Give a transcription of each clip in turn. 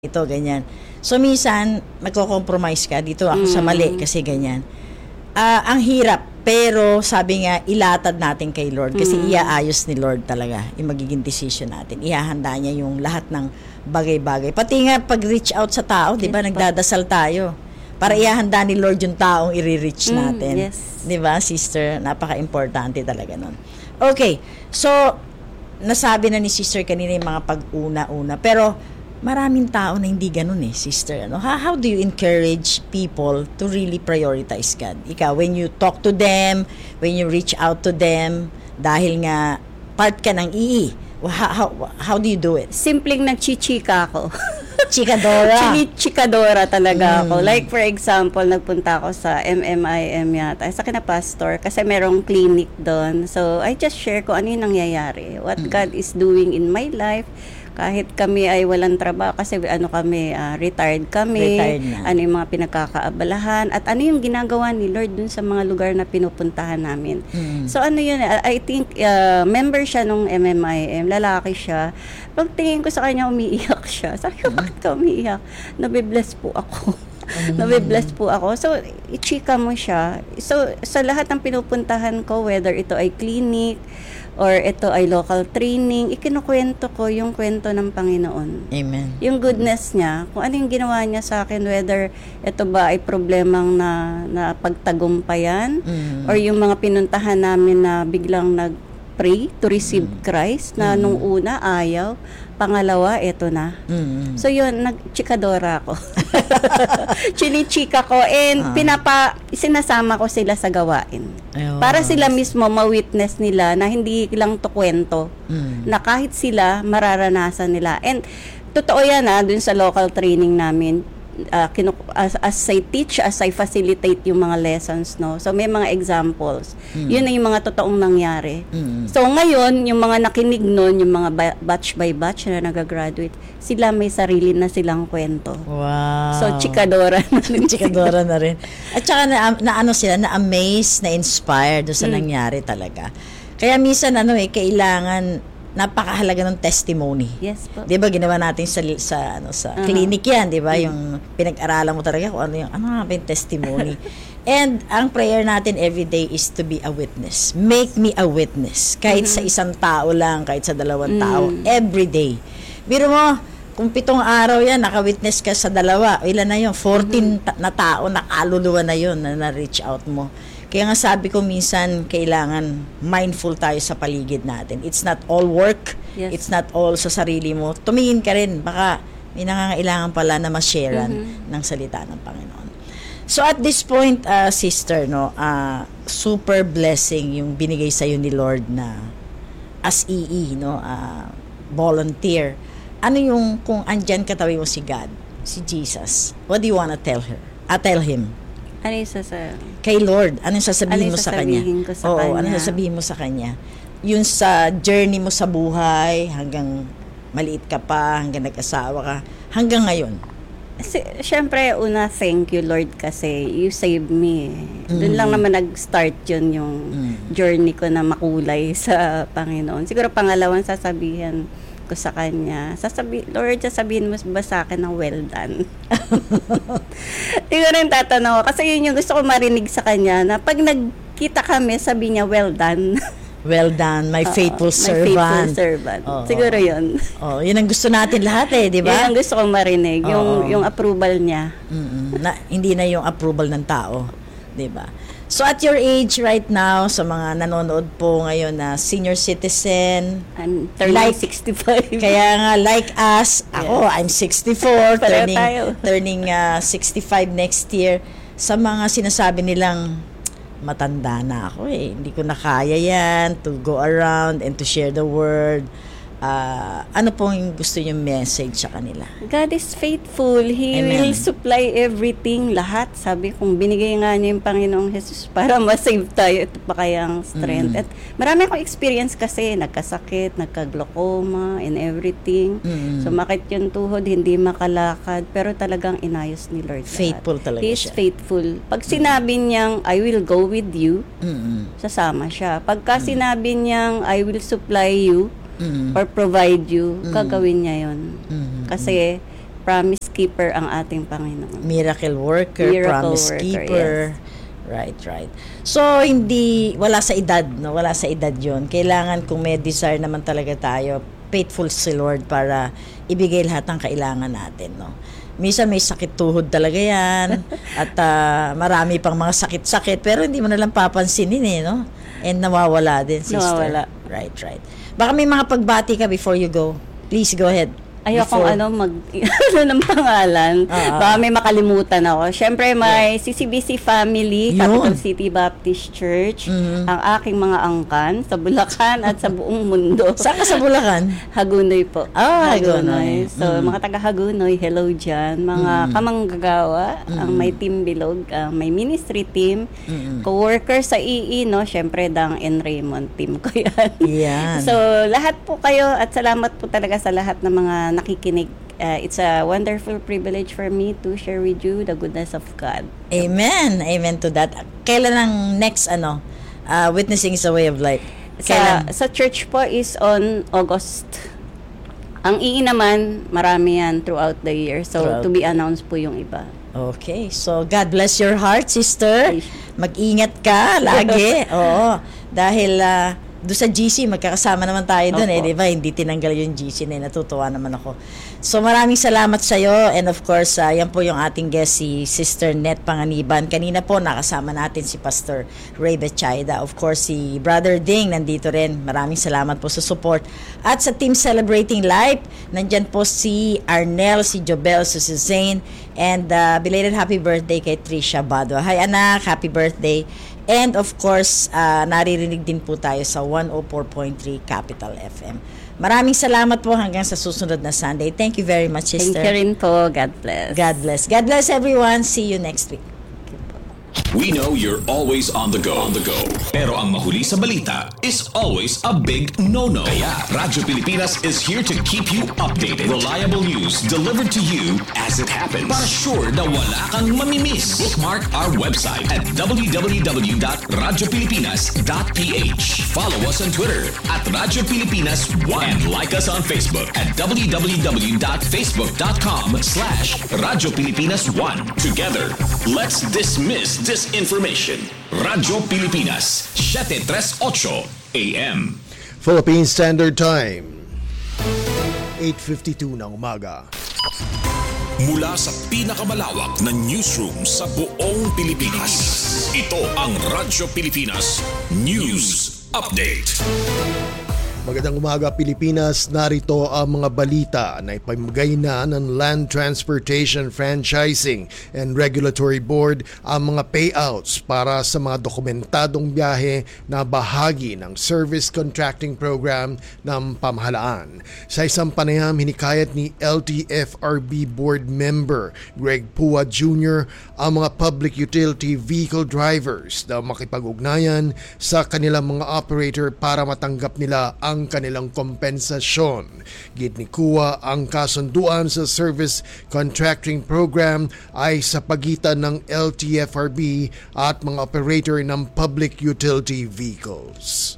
ito, ganyan. So, minsan, magko-compromise ka. Dito ako sa mali kasi ganyan. Ang hirap, pero sabi nga, ilatad natin kay Lord kasi iaayos ni Lord talaga yung magiging decision natin. Ihahanda niya yung lahat ng bagay-bagay. Pati nga, pag-reach out sa tao, di ba, nagdadasal tayo. Para ihahanda ni Lord yung taong i-reach natin. Yes. Di ba, sister? Napaka-importante talaga nun. Okay, so, nasabi na ni sister kanina yung mga pag-una-una. Pero, maraming tao na hindi ganun sister. How do you encourage people to really prioritize God? Ikaw, when you talk to them, when you reach out to them, dahil nga part ka ng how do you do it? Simpleng nagchichika ako. Chikadora. Chikadora talaga ako. Like for example, nagpunta ako sa MMIM yata, sa kinapastor, kasi merong clinic doon. So, I just share ko ano yung nangyayari. What God is doing in my life. Kahit kami ay walang trabaho, kasi retired kami. Retired na. Ano yung mga pinagkakaabalahan, at ano yung ginagawa ni Lord dun sa mga lugar na pinupuntahan namin. So ano yun, I think member siya nung MMIM, lalaki siya. Pagtingin ko sa kanya, umiiyak siya. Sabi ko, bakit ka umiiyak? Nabibless po ako. Nabibless po ako. So, ichika mo siya. So, sa lahat ng pinupuntahan ko, whether ito ay clinic, or ito ay local training, ikinukwento ko yung kwento ng Panginoon. Amen. Yung goodness niya, kung ano yung ginawa niya sa akin, whether ito ba ay problemang na pagtagumpayan, or yung mga pinuntahan namin na biglang nag-pray to receive Christ, na nung una ayaw, pangalawa, eto na. So yun, nagchikadora ako. Chinichika ko, and sinasama ko sila sa gawain. Para sila mismo ma-witness nila na hindi lang to kwento, na kahit sila mararanasan nila. And totoo yan dun sa local training namin, as I teach, as I facilitate yung mga lessons, no? So may mga examples. Yun na yung mga totoong nangyari. So ngayon, yung mga nakinig nun, yung mga batch by batch na nagagraduate, sila may sarili na silang kwento. Wow. So chikadora na rin. Chikadora na rin. At saka na-amaze, na-inspired sa nangyari talaga. Kaya minsan kailangan napakahalaga ng testimony. Yes po. 'Di ba ginawa natin sa clinic 'yan, 'di ba? Yung pinag-aralan mo talaga kung ano yung testimony. And ang prayer natin every day is to be a witness. Make me a witness. Kahit sa isang tao lang, kahit sa dalawang tao, every day. Biro mo, kung 7 araw 'yan, naka-witness ka sa dalawa, ilan na 'yon? 14 na tao, nakaluluwa na 'yon na reach out mo. Kaya nga sabi ko minsan, kailangan mindful tayo sa paligid natin. It's not all work. Yes. It's not all sa sarili mo. Tumingin ka rin. Baka may nangangailangan pala na ma-sharean ng salita ng Panginoon. So at this point, sister, super blessing yung binigay sa'yo ni Lord na as volunteer. Ano yung, kung andyan katabi mo si God, si Jesus, what do you wanna tell her? Tell him. Ano yung kay Lord, ano yung sasabihin mo sa Kanya? Ano yung sasabihin mo sa Kanya? Yung sa journey mo sa buhay, hanggang maliit ka pa, hanggang nag-asawa ka, hanggang ngayon. Siyempre, una, thank you Lord kasi you saved me. Doon lang naman nag-start yun yung journey ko na makulay sa Panginoon. Siguro pangalawang sasabihin ko sa Kanya, Lord, sasabihin mo ba sa akin ng well done? Siguro yung tatanong ko, kasi yun yung gusto ko marinig sa Kanya, na pag nagkita kami, sabi niya, well done. Well done, my faithful servant. My faithful servant. Siguro yun. Yun ang gusto natin lahat di ba? Yun ang gusto kong marinig, yung approval niya. Hindi na yung approval ng tao, di ba? So at your age right now, sa mga nanonood po ngayon na senior citizen, I'm turning 65. Kaya nga like us, ako I'm 64, turning 65 next year. Sa mga sinasabi nilang matanda na ako hindi ko na kaya yan to go around and to share the word. Ano pong gusto yung message sa kanila? God is faithful. He will supply everything, lahat. Sabi kong binigay nga niya yung Panginoong Jesus para ma-save tayo. Ito pa kayang strength. At marami akong experience kasi, nagkasakit, nagka-glaucoma, and everything. Sumakit yung tuhod, hindi makalakad, pero talagang inayos ni Lord. Faithful talaga siya. He is faithful. Pag sinabi niyang, I will go with you, sasama siya. Pagka sinabi niyang, I will supply you, or provide you, gagawin niya yon. Kasi promise keeper ang ating Panginoon. Miracle worker, promise worker, keeper. yes. Right. So, wala sa edad, no? Wala sa edad yon. Kailangan kung may desire naman talaga tayo, faithful si Lord para ibigay lahat ng kailangan natin, no? Minsan may sakit tuhod talaga yan at marami pang mga sakit-sakit pero hindi mo nalang papansinin no? And nawawala din, sister. Nawawala. Right. Baka may mga pagbati ka before you go. Please go ahead. Ayokong ng pangalan. Baka may makalimutan ako. Siyempre, may CCBC Family, Capital City Baptist Church, ang aking mga angkan sa Bulacan at sa buong mundo. Saan ka sa Bulacan? Hagunoy po. Hagunoy. So, mga taga Hagunoy, hello dyan. Mga kamanggagawa, ang may team Bilog, may ministry team, co-worker sa EE, no? Siyempre, Dang and Raymond team ko yan. Yan. So, lahat po kayo at salamat po talaga sa lahat ng mga nakikinig. It's a wonderful privilege for me to share with you the goodness of God. Amen to that. Kailan ang next witnessing is a way of life? Sa church po is on August. Ang EE naman, marami yan throughout the year. So, to be announced po yung iba. Okay. So, God bless your heart, sister. Mag-ingat ka lagi. Oo. Dahil doon sa GC, magkakasama naman tayo doon di ba? Hindi tinanggal yung GC na natutuwa naman ako. So maraming salamat sa iyo and of course, yan po yung ating guest, si Sister Net Panganiban. Kanina po nakasama natin si Pastor Ray Betchayda. Of course, si Brother Ding nandito rin. Maraming salamat po sa support. At sa Team Celebrating Life, nandyan po si Arnel, si Jobel, si Zane, and belated happy birthday kay Trisha Bado. Hi anak, happy birthday. And of course, naririnig din po tayo sa 104.3 Capital FM. Maraming salamat po hanggang sa susunod na Sunday. Thank you very much, sister. Thank you rin po. God bless. God bless. God bless everyone. See you next week. We know you're always on the go. Pero ang mahuli sa balita is always a big no-no. Kaya Radyo Pilipinas is here to keep you updated. Reliable news delivered to you as it happens. Para sure na wala kang mamimiss. Bookmark our website at www.radiopilipinas.ph. Follow us on Twitter at Radyo Pilipinas 1 and like us on Facebook at www.facebook.com/Radyo Pilipinas 1. Together, let's dismiss disinformation. Radyo Pilipinas, 738 AM. Philippine Standard Time, 8:52 ng umaga. Mula sa pinakamalawak na newsroom sa buong Pilipinas, ito ang Radyo Pilipinas News Update. Magandang umaga Pilipinas, narito ang mga balita na ipamigay na ng Land Transportation Franchising and Regulatory Board ang mga payouts para sa mga dokumentadong biyahe na bahagi ng Service Contracting Program ng pamahalaan. Sa isang panayam, hinikayat ni LTFRB Board Member Greg Pua Jr. ang mga public utility vehicle drivers na makipag-ugnayan sa kanilang mga operator para matanggap nila ang kanilang kompensasyon. Gid ni Kua, ang kasunduan sa Service Contracting Program ay sa pagitan ng LTFRB at mga operator ng public utility vehicles.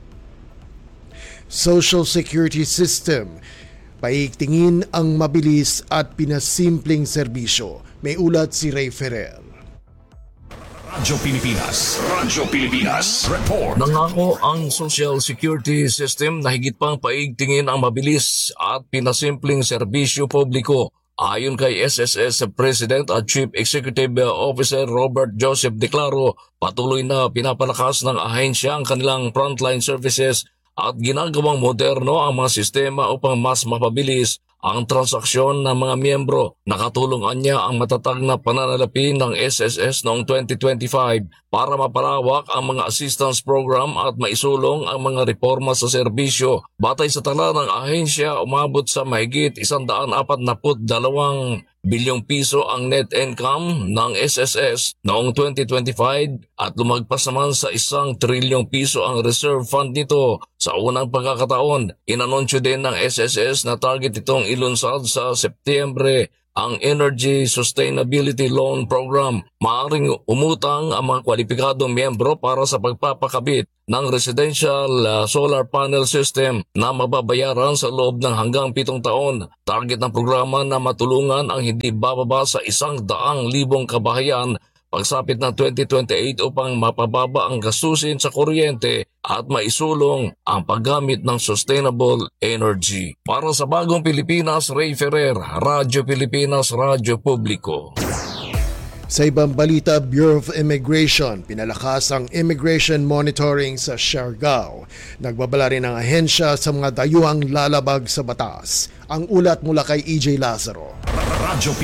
Social Security System, paigtingin ang mabilis at pinasimpleng serbisyo. May ulat si Ray Ferrer. Radyo Pilipinas Report. Nangako ang Social Security System na higit pang paigtingin ang mabilis at pinasimpleng serbisyo publiko. Ayon kay SSS President at Chief Executive Officer Robert Joseph Declaro, patuloy na pinapalakas ng ahensya ang kanilang frontline services at ginagawang moderno ang mga sistema upang mas mapabilis ang transaksyon ng mga miyembro. Nakatulungan niya ang matatag na pananalapi ng SSS noong 2025 para mapalawak ang mga assistance program at maisulong ang mga reforma sa serbisyo. Batay sa tala ng ahensya, umabot sa mahigit 142 bilyong piso ang net income ng SSS noong 2025 at lumagpas naman sa 1 trilyong piso ang reserve fund nito. Sa unang pagkakataon, inanunsyo din ng SSS na target itong ilunsad sa Setyembre ang Energy Sustainability Loan Program. Maaaring umutang ang mga kwalipikadong miyembro para sa pagpapakabit ng residential solar panel system na mababayaran sa loob ng hanggang 7 taon. Target ng programa na matulungan ang hindi bababa sa 100,000 kabahayan pagsapit ng 2028 upang mapababa ang gastusin sa kuryente at maisulong ang paggamit ng sustainable energy. Para sa Bagong Pilipinas, Ray Ferrer, Radyo Pilipinas, Radyo Publiko. Sa ibang balita, Bureau of Immigration pinalakas ang immigration monitoring sa Siargao. Nagbabala rin ang ahensya sa mga dayuhang lalabag sa batas. Ang ulat mula kay EJ Lazaro. Radyo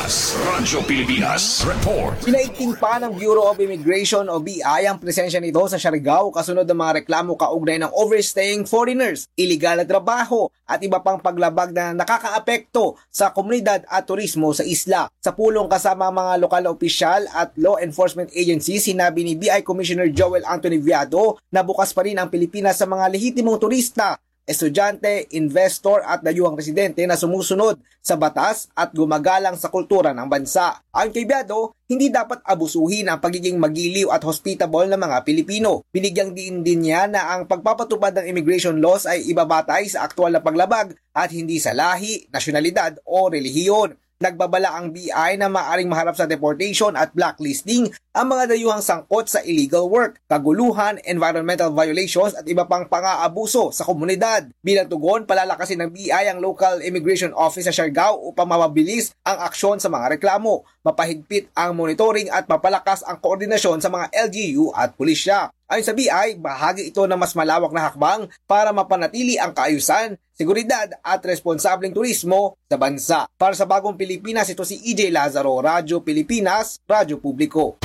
Pilipinas Report. Pinaigting pa ng Bureau of Immigration o BI ang presensya nito sa Siargao kasunod ng mga reklamo kaugnay ng overstaying foreigners, iligal na trabaho at iba pang paglabag na nakakaapekto sa komunidad at turismo sa isla. Sa pulong kasama mga lokal na opisyal at law enforcement agencies, sinabi ni BI Commissioner Joel Anthony Viado na bukas pa rin ang Pilipinas sa mga lehitimong turista, estudyante, investor at dayuhang residente na sumusunod sa batas at gumagalang sa kultura ng bansa. Ayon kay Biado, hindi dapat abusuhin ang pagiging magiliw at hospitable ng mga Pilipino. Binigyang din niya na ang pagpapatupad ng immigration laws ay ibabatay sa aktwal na paglabag at hindi sa lahi, nasyonalidad o relihiyon. Nagbabala ang BI na maaaring maharap sa deportation at blacklisting ang mga dayuhang sangkot sa illegal work, kaguluhan, environmental violations at iba pang pang-aabuso sa komunidad. Bilang tugon, palalakasin ng BI ang local immigration office sa Siargao upang mapabilis ang aksyon sa mga reklamo, mapahigpit ang monitoring at mapalakas ang koordinasyon sa mga LGU at pulisya. Ayon sa BI, bahagi ito ng mas malawak na hakbang para mapanatili ang kaayusan, seguridad at responsableng turismo sa bansa. Para sa Bagong Pilipinas, ito si EJ Lazaro, Radyo Pilipinas, Radyo Publiko.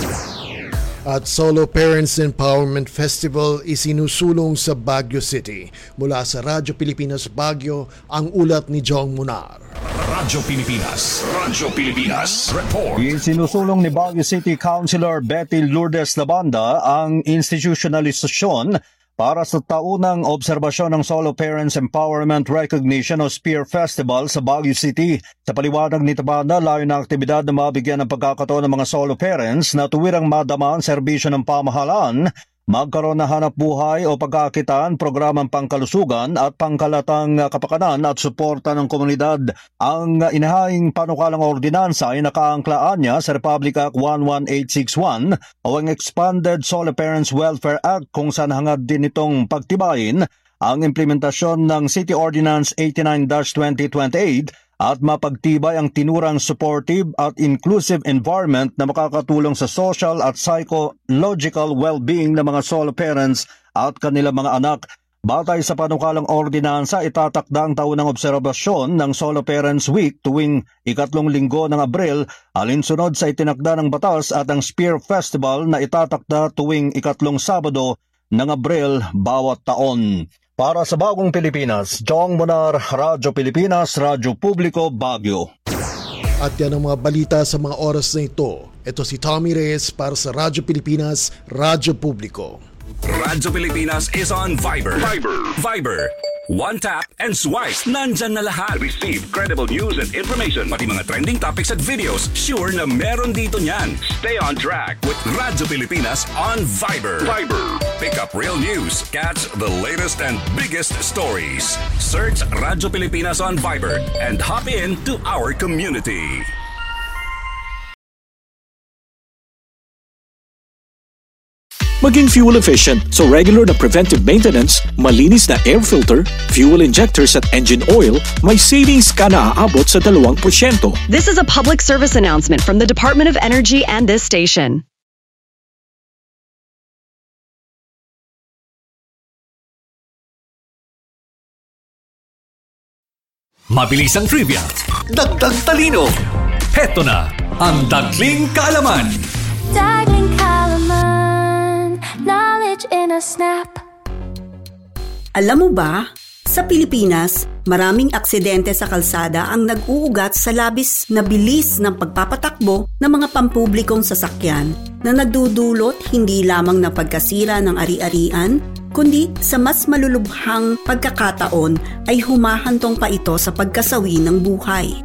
At Solo Parents Empowerment Festival isinusulong sa Baguio City. Mula sa Radyo Pilipinas Baguio, ang ulat ni Jong Munar. Radyo Pilipinas Report. Isinusulong ni Baguio City Councilor Betty Lourdes Labanda ang institutionalisasyon para sa taunang obserbasyon ng Solo Parents Empowerment Recognition o SPEAR Festival sa Baguio City. Sa paliwanag ni Labanda, layo na aktibidad na mabigyan ng pagkakataon ng mga solo parents na tuwirang madama ang serbisyo ng pamahalaan, magkaroon na hanap buhay o pagkakitaan, programang pangkalusugan at pangkalatang kapakanan at suporta ng komunidad. Ang inihahing panukalang ordinansa ay nakaangklaan niya sa Republic Act 11861 o ang Expanded Solo Parents Welfare Act kung saan hangad din itong pagtibayin ang implementasyon ng City Ordinance 89-2028 at mapagtibay ang tinurang supportive at inclusive environment na makakatulong sa social at psychological well-being ng mga solo parents at kanilang mga anak. Batay sa panukalang ordinansa, itatakda ang taunang obserbasyon ng Solo Parents Week tuwing ikatlong linggo ng Abril, alinsunod sa itinakda ng batas, at ang SPEAR Festival na itatakda tuwing ikatlong Sabado ng Abril bawat taon. Para sa Bagong Pilipinas, Jong Munar, Radyo Pilipinas, Radyo Publiko, Baguio. At yan ang mga balita sa mga oras na ito. Ito si Tommy Reyes para sa Radyo Pilipinas, Radyo Publiko. Radyo Pilipinas is on Viber. One tap and swipe. Nandyan na lahat. Receive credible news and information. Pati mga trending topics at videos. Sure na meron dito niyan. Stay on track with Radyo Pilipinas on Viber. Pick up real news. Catch the latest and biggest stories. Search Radyo Pilipinas on Viber and hop in to our community. Maging fuel efficient, so regular na preventive maintenance, malinis na air filter, fuel injectors at engine oil, may savings ka na aabot sa 2%. This is a public service announcement from the Department of Energy and this station. Mabilis ang trivia, dagdag talino. Heto na ang Dagling Kaalaman. Dagling Kaalaman, knowledge in a snap. Alam mo ba, sa Pilipinas, maraming aksidente sa kalsada ang nag-uugat sa labis na bilis ng pagpapatakbo ng mga pampublikong sasakyan na nagdudulot hindi lamang na pagkasira ng ari-arian, kundi sa mas malulubhang pagkakataon ay humahantong pa ito sa pagkasawi ng buhay.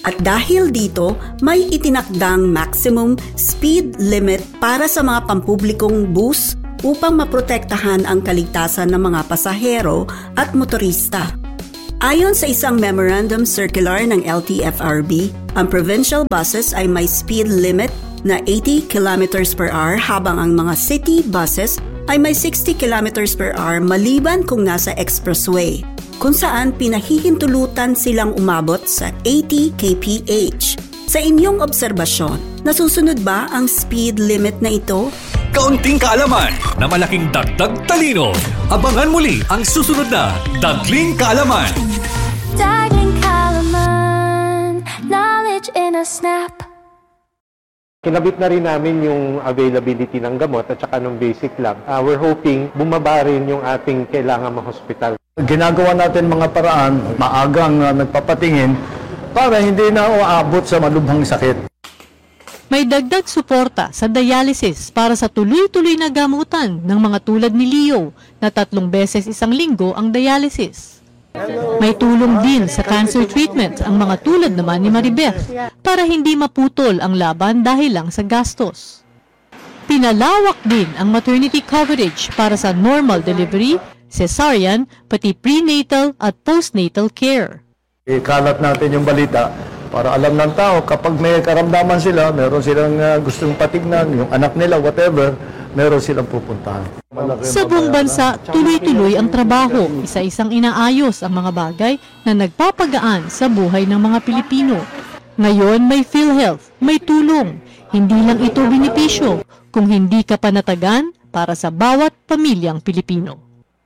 At dahil dito, may itinakdang maximum speed limit para sa mga pampublikong bus upang maprotektahan ang kaligtasan ng mga pasahero at motorista. Ayon sa isang memorandum circular ng LTFRB, ang provincial buses ay may speed limit na 80 km per hour habang ang mga city buses ay may 60 km per hour maliban kung nasa expressway, kung saan pinahihintulutan silang umabot sa 80 kph. Sa inyong obserbasyon, nasusunod ba ang speed limit na ito? Kaunting kaalaman na malaking dagdag talino. Abangan muli ang susunod na Dagling Kaalaman. Dagling Kaalaman, knowledge in a snap. Kinabit na rin namin yung availability ng gamot at saka ng basic lang. We're hoping bumaba rin yung ating kailangan ma-hospital. Ginagawa natin mga paraan, maagang nagpapatingin para hindi na uabot sa malubhang sakit. May dagdag suporta sa dialysis para sa tuloy-tuloy na gamutan ng mga tulad ni Leo na 3 beses isang linggo ang dialysis. May tulong din sa cancer treatment ang mga tulad naman ni Maribeth para hindi maputol ang laban dahil lang sa gastos. Pinalawak din ang maternity coverage para sa normal delivery, cesarean, pati prenatal at postnatal care. Ikalat natin yung balita para alam ng tao kapag may karamdaman sila, meron silang gustong patignan, yung anak nila, whatever, meron silang pupuntahan. Sa buong bansa, tuloy-tuloy ang trabaho, isa-isang inaayos ang mga bagay na nagpapagaan sa buhay ng mga Pilipino. Ngayon may PhilHealth, may tulong. Hindi lang ito benepisyo, kung hindi ka panatagan para sa bawat pamilyang Pilipino.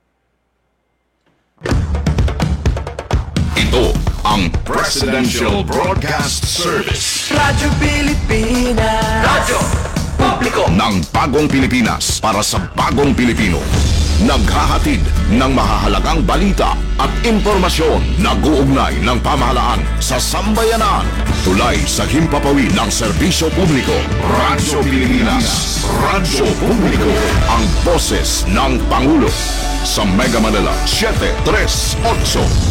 Ito ang Presidential Broadcast Service. Radyo Pilipinas. Radyo Publiko ng bagong Pilipinas para sa bagong Pilipino. Naghahatid ng mahahalagang balita at impormasyon na guugnay ng pamahalaan sa sambayanan. Tulay sa himpapawid ng serbisyo publiko. Radyo Pilipinas. Radyo Publiko. Ang boses ng Pangulo. Sa Mega Manila 738.